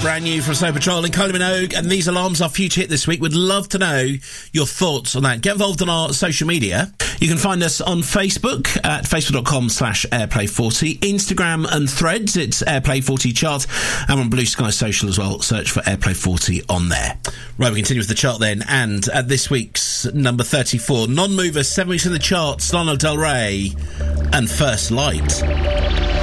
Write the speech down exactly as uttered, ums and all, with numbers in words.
brand new from Snow Patrol and Kylie Minogue, and these alarms are future hit this week. We'd love to know your thoughts on that. Get involved on our social media. You can find us on Facebook at facebook.com slash airplay40, Instagram and Threads, it's Airplay forty Chart, and on Blue Sky Social as well, search for Airplay forty on there. Right, we continue with the chart then, and at this week's number thirty-four, non-mover, seven weeks in the charts, Lana Del Rey and First Light.